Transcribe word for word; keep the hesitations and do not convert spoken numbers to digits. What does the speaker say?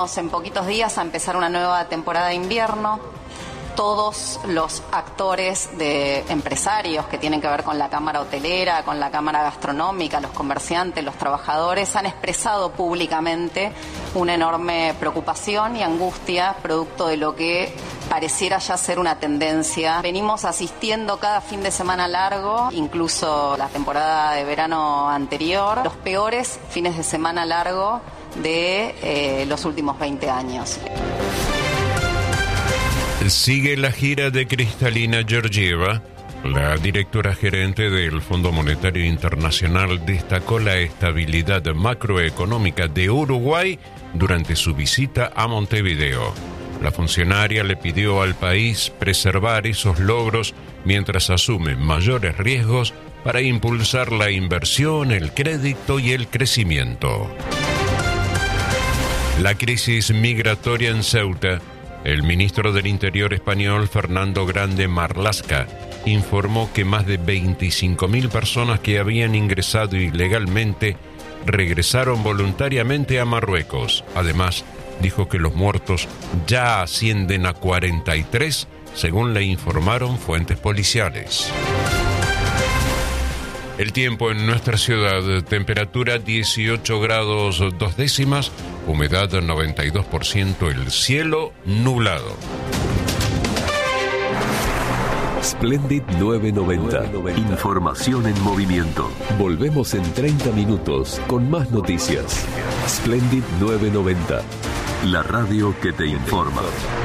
En poquitos días a empezar una nueva temporada de invierno. Todos los actores de empresarios que tienen que ver con la cámara hotelera, con la cámara gastronómica, los comerciantes, los trabajadores, han expresado públicamente una enorme preocupación y angustia producto de lo que pareciera ya ser una tendencia. Venimos asistiendo cada fin de semana largo, incluso la temporada de verano anterior, los peores fines de semana largo de eh, los últimos veinte años. Sigue la gira de Kristalina Georgieva. La directora gerente del Fondo Monetario Internacional destacó la estabilidad macroeconómica de Uruguay durante su visita a Montevideo. La funcionaria le pidió al país preservar esos logros mientras asume mayores riesgos para impulsar la inversión, el crédito y el crecimiento. La crisis migratoria en Ceuta. El ministro del Interior español, Fernando Grande Marlaska, informó que más de veinticinco mil personas que habían ingresado ilegalmente regresaron voluntariamente a Marruecos. Además, dijo que los muertos ya ascienden a cuarenta y tres, según le informaron fuentes policiales. El tiempo en nuestra ciudad, temperatura dieciocho grados dos décimas, humedad noventa y dos por ciento, el cielo nublado. Splendid nueve noventa. Información en movimiento. Volvemos en treinta minutos con más noticias. Splendid nueve noventa. La radio que te informa.